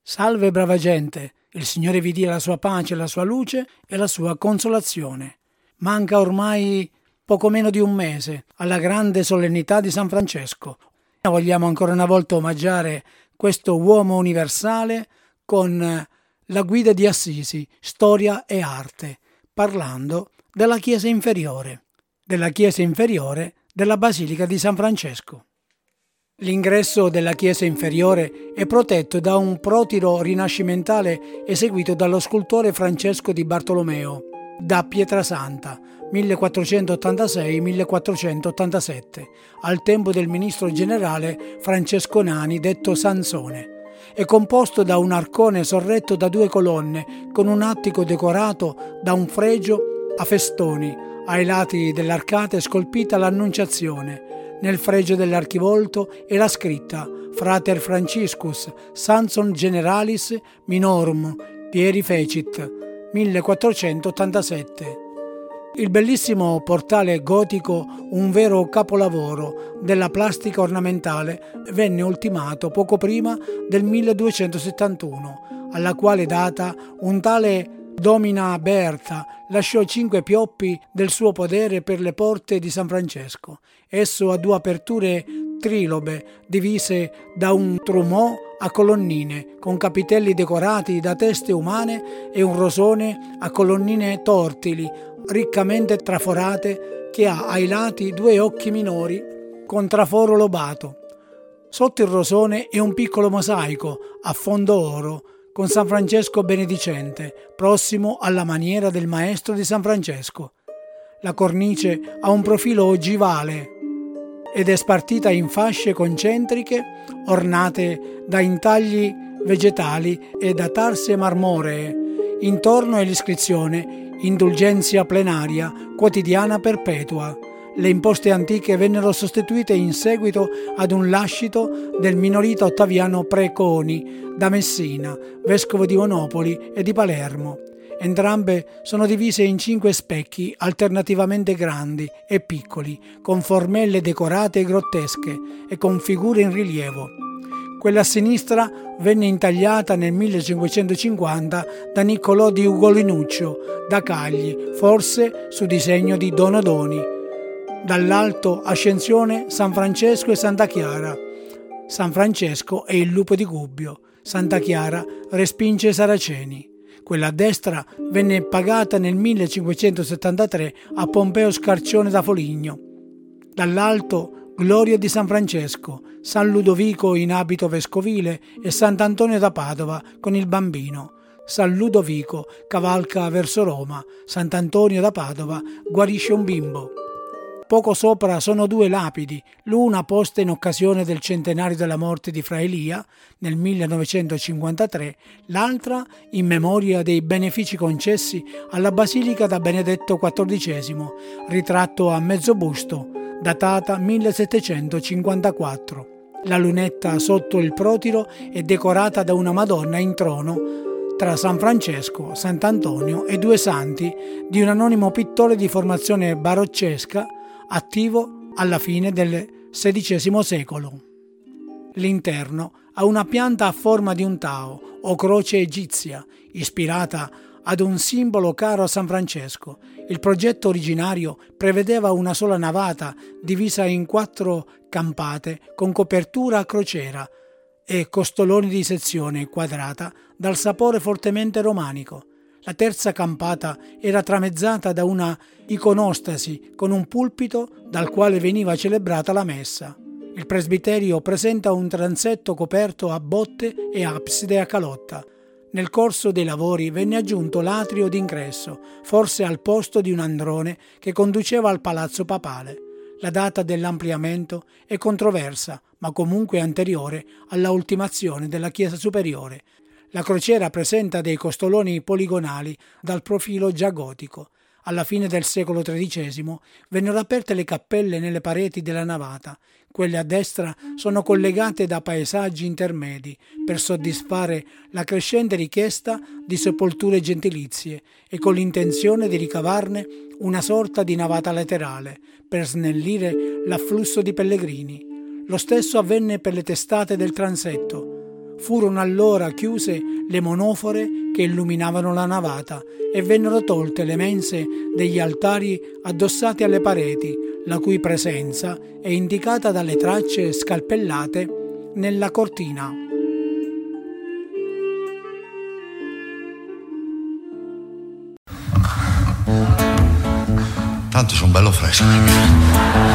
Salve brava gente, il Signore vi dia la sua pace, la sua luce e la sua consolazione. Manca ormai poco meno di un mese alla grande solennità di San Francesco. Vogliamo ancora una volta omaggiare questo uomo universale con la guida di Assisi, storia e arte, parlando della Chiesa inferiore della Basilica di San Francesco. L'ingresso della chiesa inferiore è protetto da un protiro rinascimentale eseguito dallo scultore Francesco di Bartolomeo da Pietrasanta 1486-1487 al tempo del ministro generale Francesco Nani detto Sansone. È composto da un arcone sorretto da due colonne con un attico decorato da un fregio a festoni. Ai lati dell'arcata è scolpita l'Annunciazione. Nel fregio dell'archivolto è la scritta Frater Franciscus Sansum Generalis Minorum Pieri Fecit 1487. Il bellissimo portale gotico, un vero capolavoro della plastica ornamentale, venne ultimato poco prima del 1271, alla quale data un tale Domina Berta lasciò 5 pioppi del suo podere per le porte di San Francesco. Esso ha 2 aperture trilobe divise da un trumò a colonnine con capitelli decorati da teste umane e un rosone a colonnine tortili riccamente traforate che ha ai lati 2 occhi minori con traforo lobato. Sotto il rosone è un piccolo mosaico a fondo oro con San Francesco benedicente, prossimo alla maniera del maestro di San Francesco. La cornice ha un profilo ogivale ed è spartita in fasce concentriche ornate da intagli vegetali e da tarse marmoree. Intorno è l'iscrizione Indulgentia plenaria quotidiana perpetua. Le imposte antiche vennero sostituite in seguito ad un lascito del minorita Ottaviano Preconi da Messina, vescovo di Monopoli e di Palermo. Entrambe sono divise in 5 specchi alternativamente grandi e piccoli, con formelle decorate e grottesche e con figure in rilievo. Quella a sinistra venne intagliata nel 1550 da Niccolò di Ugolinuccio da Cagli, forse su disegno di Donadoni. Dall'alto Ascensione, San Francesco e Santa Chiara. San Francesco è il lupo di Gubbio, Santa Chiara respinge i Saraceni. Quella a destra venne pagata nel 1573 a Pompeo Scarcione da Foligno. Dall'alto Gloria di San Francesco, San Ludovico in abito vescovile e Sant'Antonio da Padova con il bambino. San Ludovico cavalca verso Roma, Sant'Antonio da Padova guarisce un bimbo. Poco sopra sono 2 lapidi, l'una posta in occasione del centenario della morte di Fra Elia nel 1953, l'altra in memoria dei benefici concessi alla Basilica da Benedetto XIV, ritratto a mezzo busto, datata 1754. La lunetta sotto il protiro è decorata da una Madonna in trono tra San Francesco, Sant'Antonio e 2 santi di un anonimo pittore di formazione baroccesca attivo alla fine del XVI secolo. L'interno ha una pianta a forma di un tao o croce egizia, ispirata ad un simbolo caro a San Francesco. Il progetto originario prevedeva una sola navata divisa in 4 campate con copertura a crociera e costoloni di sezione quadrata dal sapore fortemente romanico. La terza campata era tramezzata da una iconostasi con un pulpito dal quale veniva celebrata la messa. Il presbiterio presenta un transetto coperto a botte e abside a calotta. Nel corso dei lavori venne aggiunto l'atrio d'ingresso, forse al posto di un androne che conduceva al palazzo papale. La data dell'ampliamento è controversa, ma comunque anteriore alla ultimazione della chiesa superiore. La crociera presenta dei costoloni poligonali dal profilo già gotico. Alla fine del secolo XIII vennero aperte le cappelle nelle pareti della navata. Quelle a destra sono collegate da paesaggi intermedi per soddisfare la crescente richiesta di sepolture gentilizie e con l'intenzione di ricavarne una sorta di navata laterale per snellire l'afflusso di pellegrini. Lo stesso avvenne per le testate del transetto. Furono allora chiuse le monofore che illuminavano la navata e vennero tolte le mense degli altari addossati alle pareti, la cui presenza è indicata dalle tracce scalpellate nella cortina. Tanto sono bello fresco.